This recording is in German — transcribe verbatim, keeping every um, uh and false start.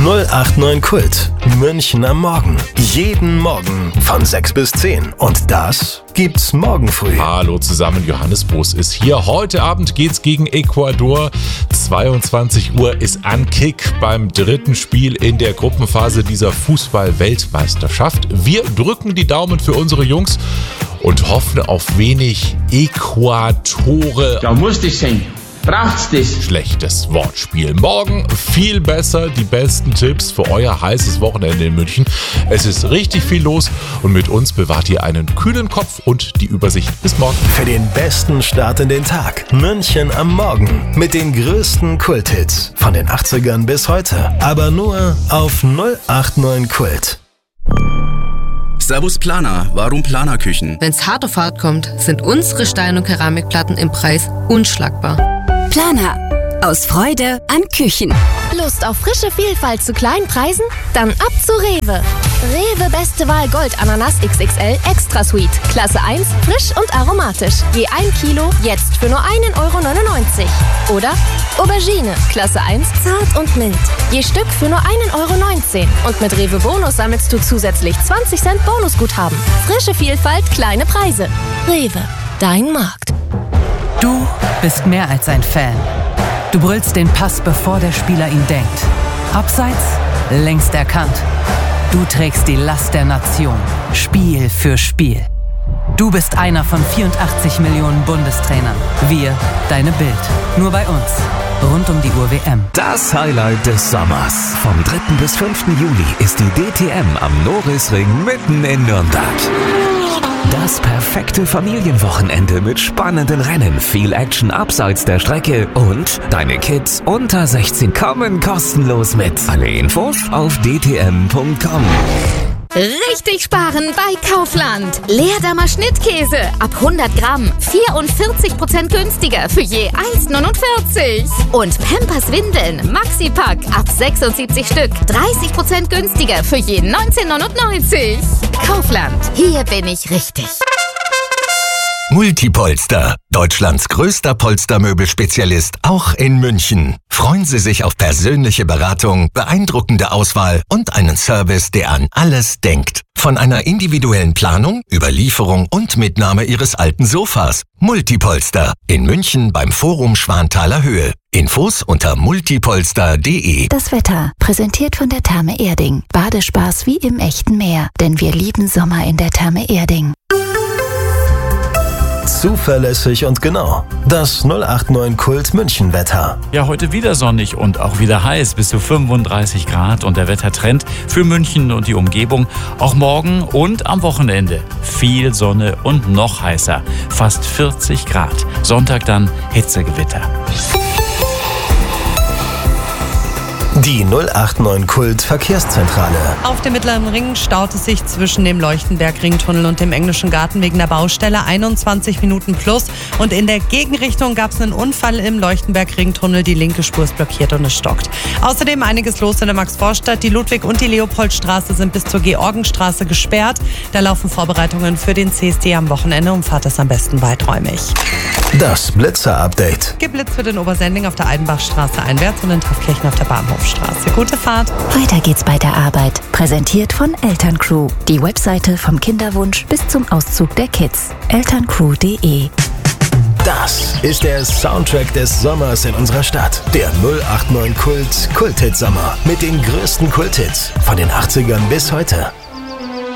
null acht neun Kult. München am Morgen. Jeden Morgen von sechs bis zehn. Und das gibt's morgen früh. Hallo zusammen, Johannes Boos ist hier. Heute Abend geht's gegen Ecuador. zweiundzwanzig Uhr ist Ankick beim dritten Spiel in der Gruppenphase dieser Fußball-Weltmeisterschaft. Wir drücken die Daumen für unsere Jungs und hoffen auf wenig Äquatore. Da muss das sein. Braucht's das? Schlechtes Wortspiel. Morgen viel besser, die besten Tipps für euer heißes Wochenende in München. Es ist richtig viel los und mit uns bewahrt ihr einen kühlen Kopf und die Übersicht. Bis morgen. Für den besten Start in den Tag. München am Morgen. Mit den größten Kulthits. Von den achtzigern bis heute. Aber nur auf null acht neun Kult. Servus Planer, warum Planerküchen? Wenn's hart auf hart kommt, sind unsere Stein- und Keramikplatten im Preis unschlagbar. Planer. Aus Freude an Küchen. Lust auf frische Vielfalt zu kleinen Preisen? Dann ab zu Rewe. Rewe Beste Wahl Gold Ananas X X L Extra Sweet. Klasse eins, frisch und aromatisch. Je ein Kilo, jetzt für nur einen Euro neunundneunzig. Oder Aubergine, Klasse eins, zart und mild. Je Stück für nur einen Euro neunzehn. Und mit Rewe Bonus sammelst du zusätzlich zwanzig Cent Bonusguthaben. Frische Vielfalt, kleine Preise. Rewe, dein Markt. Du bist mehr als ein Fan. Du brüllst den Pass, bevor der Spieler ihn denkt. Abseits, längst erkannt. Du trägst die Last der Nation, Spiel für Spiel. Du bist einer von vierundachtzig Millionen Bundestrainern. Wir, deine Bild. Nur bei uns. Rund um die Uhr W M. Das Highlight des Sommers. Vom dritten bis fünften Juli ist die D T M am Norisring mitten in Nürnberg. Das perfekte Familienwochenende mit spannenden Rennen, viel Action abseits der Strecke und deine Kids unter sechzehn kommen kostenlos mit. Alle Infos auf d t m punkt com. Richtig sparen bei Kaufland. Leerdammer Schnittkäse ab hundert Gramm vierundvierzig Prozent günstiger für je eins neunundvierzig. Und Pampers Windeln Maxi-Pack ab sechsundsiebzig Stück dreißig Prozent günstiger für je neunzehn neunundneunzig. Kaufland, hier bin ich richtig. Multipolster, Deutschlands größter Polstermöbelspezialist, auch in München. Freuen Sie sich auf persönliche Beratung, beeindruckende Auswahl und einen Service, der an alles denkt. Von einer individuellen Planung über Lieferung und Mitnahme Ihres alten Sofas. Multipolster in München beim Forum Schwanthaler Höhe. Infos unter multipolster punkt de. Das Wetter, präsentiert von der Therme Erding. Badespaß wie im echten Meer, denn wir lieben Sommer in der Therme Erding. Zuverlässig und genau. Das null acht neun Kult München Wetter. Ja, heute wieder sonnig und auch wieder heiß, bis zu fünfunddreißig Grad. Und der Wettertrend für München und die Umgebung auch morgen und am Wochenende. Viel Sonne und noch heißer. Fast vierzig Grad. Sonntag dann Hitzegewitter. Die null acht neun Kult Verkehrszentrale. Auf dem Mittleren Ring staut es sich zwischen dem Leuchtenberg-Ringtunnel und dem Englischen Garten wegen der Baustelle einundzwanzig Minuten plus. Und in der Gegenrichtung gab es einen Unfall im Leuchtenberg-Ringtunnel. Die linke Spur ist blockiert und es stockt. Außerdem einiges los in der Maxvorstadt. Die Ludwig- und die Leopoldstraße sind bis zur Georgenstraße gesperrt. Da laufen Vorbereitungen für den C S D am Wochenende. Umfahrt es am besten weiträumig. Das Blitzer-Update. Geblitzt wird in Obersendling auf der Eidenbachstraße einwärts und in Taufkirchen auf der Bahnhofstraße. Gute Fahrt. Weiter geht's bei der Arbeit. Präsentiert von Elterncrew. Die Webseite vom Kinderwunsch bis zum Auszug der Kids. elterncrew punkt de. Das ist der Soundtrack des Sommers in unserer Stadt. Der null acht neun Kult Kulthit Sommer. Mit den größten Kulthits von den achtzigern bis heute.